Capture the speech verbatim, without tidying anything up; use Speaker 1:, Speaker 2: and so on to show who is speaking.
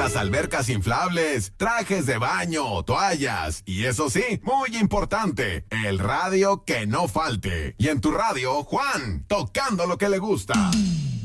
Speaker 1: piscinas, albercas inflables, trajes de baño, toallas y eso sí, muy importante, el radio que no falte. Y en tu radio, Juan, tocando lo que le gusta.